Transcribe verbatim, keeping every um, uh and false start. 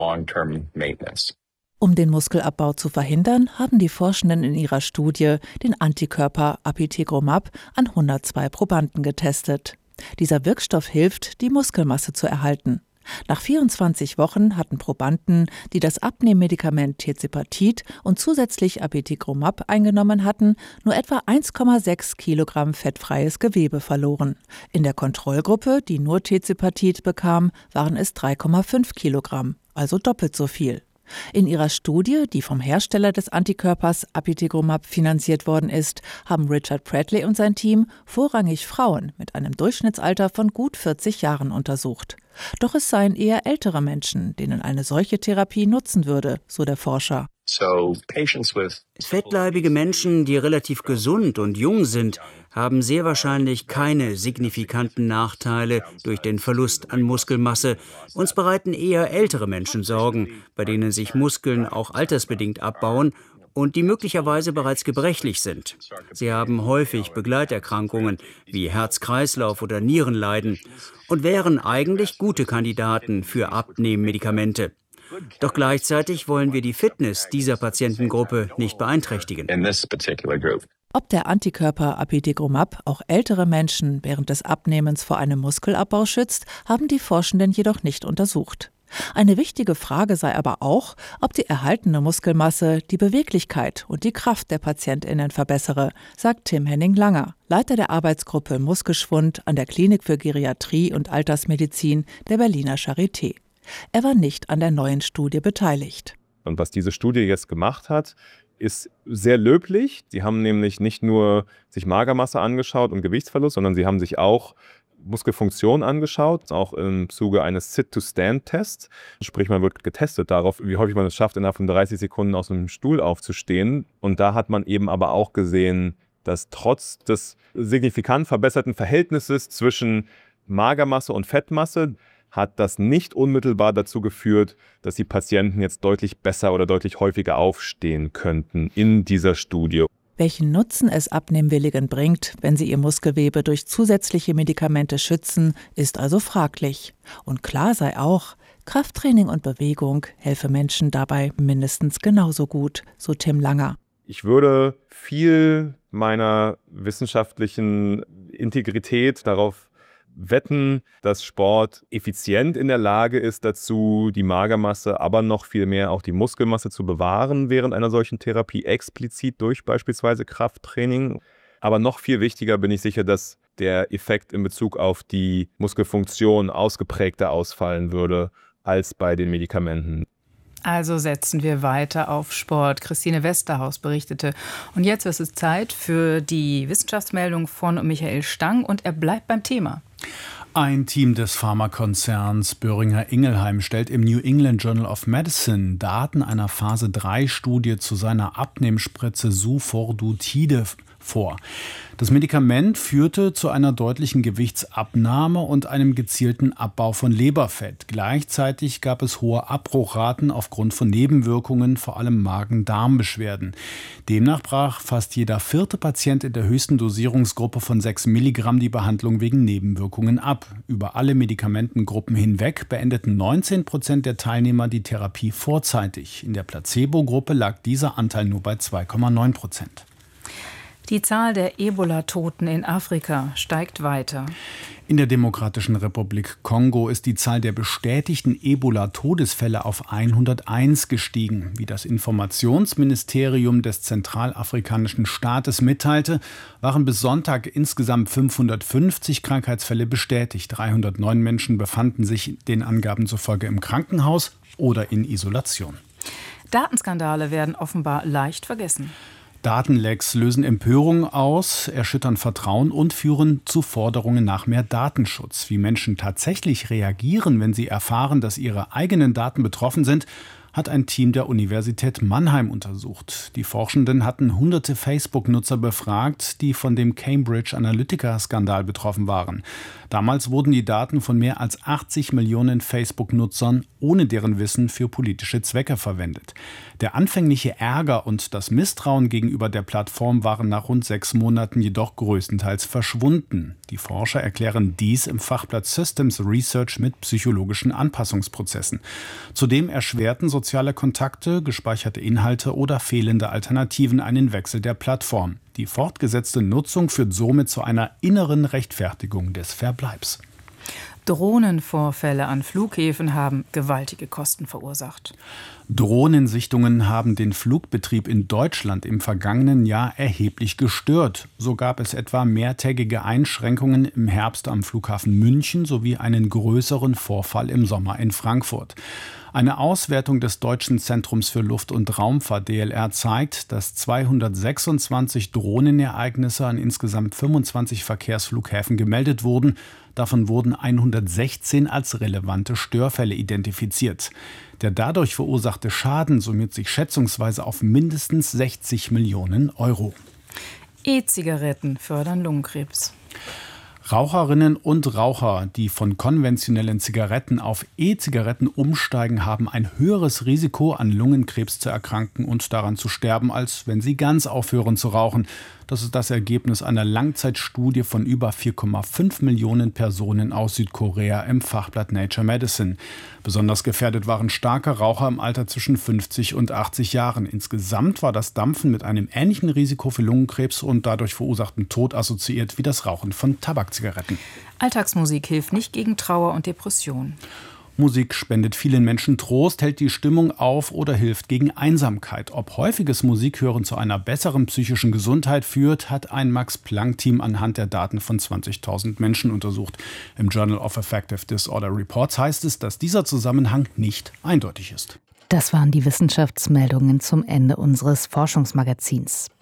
long-term maintenance. Um den Muskelabbau zu verhindern, haben die Forschenden in ihrer Studie den Antikörper Apitegromab an hundertzwei Probanden getestet. Dieser Wirkstoff hilft, die Muskelmasse zu erhalten. Nach vierundzwanzig Wochen hatten Probanden, die das Abnehmmedikament Tirzepatid und zusätzlich Apitegromab eingenommen hatten, nur etwa eins Komma sechs Kilogramm fettfreies Gewebe verloren. In der Kontrollgruppe, die nur Tirzepatid bekam, waren es drei Komma fünf Kilogramm, also doppelt so viel. In ihrer Studie, die vom Hersteller des Antikörpers Apitegromab finanziert worden ist, haben Richard Bradley und sein Team vorrangig Frauen mit einem Durchschnittsalter von gut vierzig Jahren untersucht. Doch es seien eher ältere Menschen, denen eine solche Therapie nutzen würde, so der Forscher. Fettleibige Menschen, die relativ gesund und jung sind, haben sehr wahrscheinlich keine signifikanten Nachteile durch den Verlust an Muskelmasse. Uns bereiten eher ältere Menschen Sorgen, bei denen sich Muskeln auch altersbedingt abbauen und die möglicherweise bereits gebrechlich sind. Sie haben häufig Begleiterkrankungen wie Herz-Kreislauf- oder Nierenleiden und wären eigentlich gute Kandidaten für Abnehmmedikamente. Doch gleichzeitig wollen wir die Fitness dieser Patientengruppe nicht beeinträchtigen. Ob der Antikörper Apitegromab auch ältere Menschen während des Abnehmens vor einem Muskelabbau schützt, haben die Forschenden jedoch nicht untersucht. Eine wichtige Frage sei aber auch, ob die erhaltene Muskelmasse die Beweglichkeit und die Kraft der PatientInnen verbessere, sagt Tim Henning-Langer, Leiter der Arbeitsgruppe Muskelschwund an der Klinik für Geriatrie und Altersmedizin der Berliner Charité. Er war nicht an der neuen Studie beteiligt. Und was diese Studie jetzt gemacht hat, ist sehr löblich. Sie haben nämlich nicht nur sich Magermasse angeschaut und Gewichtsverlust, sondern sie haben sich auch Muskelfunktion angeschaut, auch im Zuge eines Sit-to-Stand-Tests. Sprich, man wird getestet darauf, wie häufig man es schafft, innerhalb von dreißig Sekunden aus einem Stuhl aufzustehen. Und da hat man eben aber auch gesehen, dass trotz des signifikant verbesserten Verhältnisses zwischen Magermasse und Fettmasse hat das nicht unmittelbar dazu geführt, dass die Patienten jetzt deutlich besser oder deutlich häufiger aufstehen könnten in dieser Studie. Welchen Nutzen es Abnehmwilligen bringt, wenn sie ihr Muskelgewebe durch zusätzliche Medikamente schützen, ist also fraglich. Und klar sei auch, Krafttraining und Bewegung helfe Menschen dabei mindestens genauso gut, so Tim Langer. Ich würde viel meiner wissenschaftlichen Integrität darauf wetten, dass Sport effizient in der Lage ist dazu, die Magermasse, aber noch viel mehr auch die Muskelmasse zu bewahren während einer solchen Therapie, explizit durch beispielsweise Krafttraining. Aber noch viel wichtiger bin ich sicher, dass der Effekt in Bezug auf die Muskelfunktion ausgeprägter ausfallen würde als bei den Medikamenten. Also setzen wir weiter auf Sport. Christine Westerhaus berichtete. Und jetzt ist es Zeit für die Wissenschaftsmeldung von Michael Stang und er bleibt beim Thema. Ein Team des Pharmakonzerns Boehringer Ingelheim stellt im New England Journal of Medicine Daten einer Phase drei Studie zu seiner Abnehmspritze Sufordutide vor. Das Medikament führte zu einer deutlichen Gewichtsabnahme und einem gezielten Abbau von Leberfett. Gleichzeitig gab es hohe Abbruchraten aufgrund von Nebenwirkungen, vor allem Magen-Darm-Beschwerden. Demnach brach fast jeder vierte Patient in der höchsten Dosierungsgruppe von sechs Milligramm die Behandlung wegen Nebenwirkungen ab. Über alle Medikamentengruppen hinweg beendeten neunzehn Prozent der Teilnehmer die Therapie vorzeitig. In der Placebo-Gruppe lag dieser Anteil nur bei zwei Komma neun Prozent. Die Zahl der Ebola-Toten in Afrika steigt weiter. In der Demokratischen Republik Kongo ist die Zahl der bestätigten Ebola-Todesfälle auf hunderteins gestiegen. Wie das Informationsministerium des zentralafrikanischen Staates mitteilte, waren bis Sonntag insgesamt fünfhundertfünfzig Krankheitsfälle bestätigt. dreihundertneun Menschen befanden sich den Angaben zufolge im Krankenhaus oder in Isolation. Datenskandale werden offenbar leicht vergessen. Datenlecks lösen Empörung aus, erschüttern Vertrauen und führen zu Forderungen nach mehr Datenschutz. Wie Menschen tatsächlich reagieren, wenn sie erfahren, dass ihre eigenen Daten betroffen sind, hat ein Team der Universität Mannheim untersucht. Die Forschenden hatten hunderte Facebook-Nutzer befragt, die von dem Cambridge Analytica-Skandal betroffen waren. Damals wurden die Daten von mehr als achtzig Millionen Facebook-Nutzern ohne deren Wissen für politische Zwecke verwendet. Der anfängliche Ärger und das Misstrauen gegenüber der Plattform waren nach rund sechs Monaten jedoch größtenteils verschwunden. Die Forscher erklären dies im Fachblatt Systems Research mit psychologischen Anpassungsprozessen. Zudem erschwerten soziale Kontakte, gespeicherte Inhalte oder fehlende Alternativen einen Wechsel der Plattform. Die fortgesetzte Nutzung führt somit zu einer inneren Rechtfertigung des Verbleibs. Drohnenvorfälle an Flughäfen haben gewaltige Kosten verursacht. Drohnensichtungen haben den Flugbetrieb in Deutschland im vergangenen Jahr erheblich gestört. So gab es etwa mehrtägige Einschränkungen im Herbst am Flughafen München sowie einen größeren Vorfall im Sommer in Frankfurt. Eine Auswertung des Deutschen Zentrums für Luft- und Raumfahrt D L R zeigt, dass zweihundertsechsundzwanzig Drohnenereignisse an insgesamt fünfundzwanzig Verkehrsflughäfen gemeldet wurden. Davon wurden hundertsechzehn als relevante Störfälle identifiziert. Der dadurch verursachte Schaden summiert sich schätzungsweise auf mindestens sechzig Millionen Euro. E-Zigaretten fördern Lungenkrebs. Raucherinnen und Raucher, die von konventionellen Zigaretten auf E-Zigaretten umsteigen, haben ein höheres Risiko, an Lungenkrebs zu erkranken und daran zu sterben, als wenn sie ganz aufhören zu rauchen. Das ist das Ergebnis einer Langzeitstudie von über vier Komma fünf Millionen Personen aus Südkorea im Fachblatt Nature Medicine. Besonders gefährdet waren starke Raucher im Alter zwischen fünfzig und achtzig Jahren. Insgesamt war das Dampfen mit einem ähnlichen Risiko für Lungenkrebs und dadurch verursachten Tod assoziiert wie das Rauchen von Tabakzigaretten. Alltagsmusik hilft nicht gegen Trauer und Depression. Musik spendet vielen Menschen Trost, hält die Stimmung auf oder hilft gegen Einsamkeit. Ob häufiges Musikhören zu einer besseren psychischen Gesundheit führt, hat ein Max-Planck-Team anhand der Daten von zwanzigtausend Menschen untersucht. Im Journal of Affective Disorder Reports heißt es, dass dieser Zusammenhang nicht eindeutig ist. Das waren die Wissenschaftsmeldungen zum Ende unseres Forschungsmagazins.